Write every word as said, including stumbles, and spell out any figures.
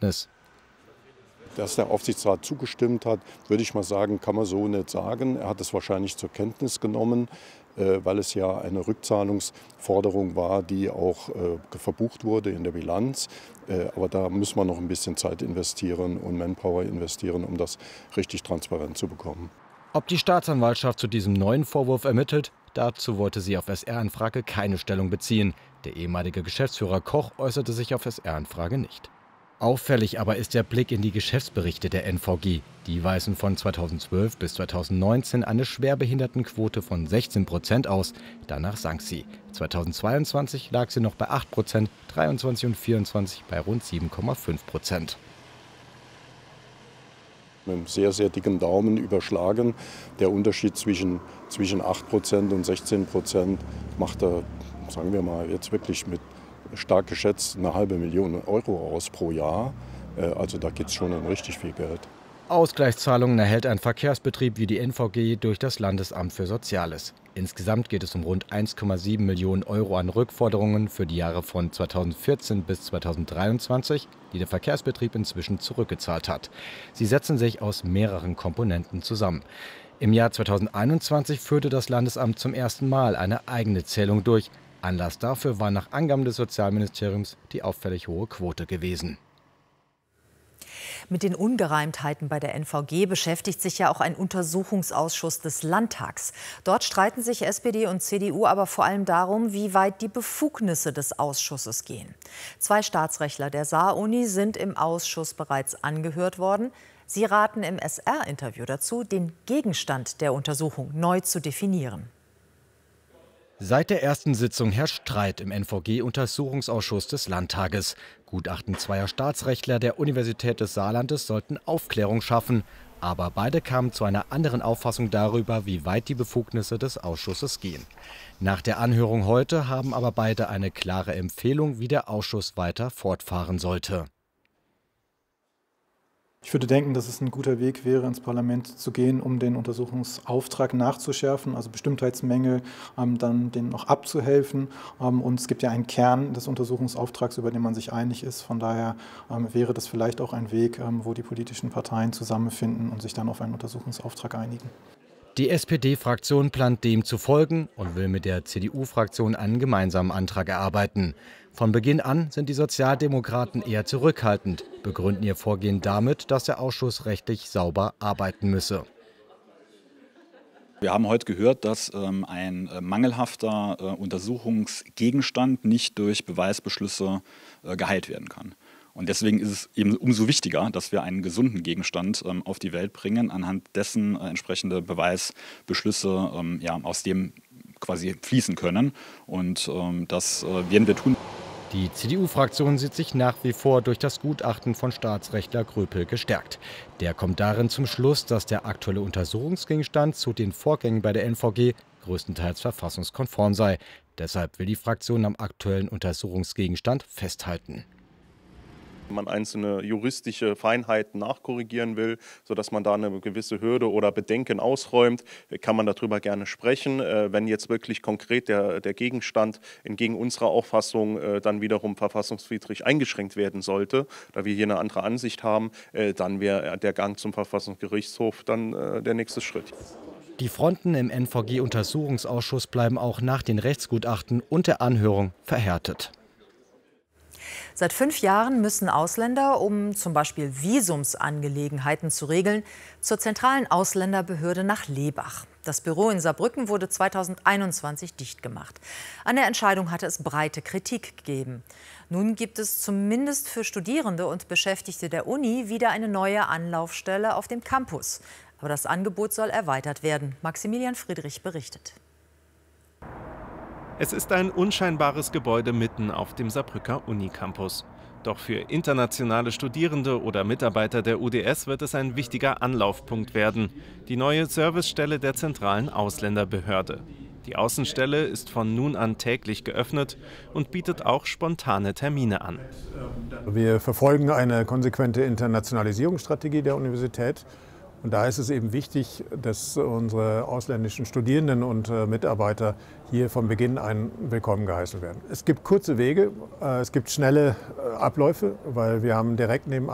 Kenntnis. Dass der Aufsichtsrat zugestimmt hat, würde ich mal sagen, kann man so nicht sagen. Er hat es wahrscheinlich zur Kenntnis genommen, weil es ja eine Rückzahlungsforderung war, die auch verbucht wurde in der Bilanz. Aber da müssen wir noch ein bisschen Zeit investieren und Manpower investieren, um das richtig transparent zu bekommen. Ob die Staatsanwaltschaft zu diesem neuen Vorwurf ermittelt, dazu wollte sie auf S R-Anfrage keine Stellung beziehen. Der ehemalige Geschäftsführer Koch äußerte sich auf S R-Anfrage nicht. Auffällig aber ist der Blick in die Geschäftsberichte der N V G. Die weisen von zweitausendzwölf bis zweitausendneunzehn eine Schwerbehindertenquote von sechzehn Prozent aus. Danach sank sie. zweitausendzweiundzwanzig lag sie noch bei acht Prozent, dreiundzwanzig und vierundzwanzig bei rund sieben Komma fünf Prozent. Mit einem sehr, sehr dicken Daumen überschlagen. Der Unterschied zwischen, zwischen acht Prozent und sechzehn Prozent macht er, sagen wir mal, jetzt wirklich mit stark geschätzt eine halbe Million Euro aus pro Jahr. Also da geht es schon um richtig viel Geld. Ausgleichszahlungen erhält ein Verkehrsbetrieb wie die N V G durch das Landesamt für Soziales. Insgesamt geht es um rund eins Komma sieben Millionen Euro an Rückforderungen für die Jahre von zweitausendvierzehn bis zweitausenddreiundzwanzig, die der Verkehrsbetrieb inzwischen zurückgezahlt hat. Sie setzen sich aus mehreren Komponenten zusammen. Im Jahr zweitausendeinundzwanzig führte das Landesamt zum ersten Mal eine eigene Zählung durch. Anlass dafür war nach Angaben des Sozialministeriums die auffällig hohe Quote gewesen. Mit den Ungereimtheiten bei der N V G beschäftigt sich ja auch ein Untersuchungsausschuss des Landtags. Dort streiten sich S P D und C D U aber vor allem darum, wie weit die Befugnisse des Ausschusses gehen. Zwei Staatsrechtler der Saar-Uni sind im Ausschuss bereits angehört worden. Sie raten im S R-Interview dazu, den Gegenstand der Untersuchung neu zu definieren. Seit der ersten Sitzung herrscht Streit im N V G-Untersuchungsausschuss des Landtages. Gutachten zweier Staatsrechtler der Universität des Saarlandes sollten Aufklärung schaffen. Aber beide kamen zu einer anderen Auffassung darüber, wie weit die Befugnisse des Ausschusses gehen. Nach der Anhörung heute haben aber beide eine klare Empfehlung, wie der Ausschuss weiter fortfahren sollte. Ich würde denken, dass es ein guter Weg wäre, ins Parlament zu gehen, um den Untersuchungsauftrag nachzuschärfen, also Bestimmtheitsmängel ähm, dann denen noch abzuhelfen. Ähm, und es gibt ja einen Kern des Untersuchungsauftrags, über den man sich einig ist. Von daher ähm, wäre das vielleicht auch ein Weg, ähm, wo die politischen Parteien zusammenfinden und sich dann auf einen Untersuchungsauftrag einigen. Die S P D-Fraktion plant dem zu folgen und will mit der C D U-Fraktion einen gemeinsamen Antrag erarbeiten. Von Beginn an sind die Sozialdemokraten eher zurückhaltend, begründen ihr Vorgehen damit, dass der Ausschuss rechtlich sauber arbeiten müsse. Wir haben heute gehört, dass ähm, ein äh, mangelhafter äh, Untersuchungsgegenstand nicht durch Beweisbeschlüsse äh, geheilt werden kann. Und deswegen ist es eben umso wichtiger, dass wir einen gesunden Gegenstand ähm, auf die Welt bringen, anhand dessen äh, entsprechende Beweisbeschlüsse ähm, ja, aus dem quasi fließen können. Und ähm, das äh, werden wir tun. Die C D U-Fraktion sieht sich nach wie vor durch das Gutachten von Staatsrechtler Gröpel gestärkt. Der kommt darin zum Schluss, dass der aktuelle Untersuchungsgegenstand zu den Vorgängen bei der N V G größtenteils verfassungskonform sei. Deshalb will die Fraktion am aktuellen Untersuchungsgegenstand festhalten. Wenn man einzelne juristische Feinheiten nachkorrigieren will, sodass man da eine gewisse Hürde oder Bedenken ausräumt, kann man darüber gerne sprechen. Wenn jetzt wirklich konkret der, der Gegenstand entgegen unserer Auffassung dann wiederum verfassungswidrig eingeschränkt werden sollte, da wir hier eine andere Ansicht haben, dann wäre der Gang zum Verfassungsgerichtshof dann der nächste Schritt. Die Fronten im N V G-Untersuchungsausschuss bleiben auch nach den Rechtsgutachten und der Anhörung verhärtet. Seit fünf Jahren müssen Ausländer, um zum Beispiel Visumsangelegenheiten zu regeln, zur zentralen Ausländerbehörde nach Lebach. Das Büro in Saarbrücken wurde zweitausendeinundzwanzig dicht gemacht. An der Entscheidung hatte es breite Kritik gegeben. Nun gibt es zumindest für Studierende und Beschäftigte der Uni wieder eine neue Anlaufstelle auf dem Campus. Aber das Angebot soll erweitert werden. Maximilian Friedrich berichtet. Es ist ein unscheinbares Gebäude mitten auf dem Saarbrücker Unicampus. Doch für internationale Studierende oder Mitarbeiter der U D S wird es ein wichtiger Anlaufpunkt werden. Die neue Servicestelle der zentralen Ausländerbehörde. Die Außenstelle ist von nun an täglich geöffnet und bietet auch spontane Termine an. Wir verfolgen eine konsequente Internationalisierungsstrategie der Universität. Und da ist es eben wichtig, dass unsere ausländischen Studierenden und Mitarbeiter hier von Beginn an willkommen geheißen werden. Es gibt kurze Wege, es gibt schnelle Abläufe, weil wir haben direkt nebenan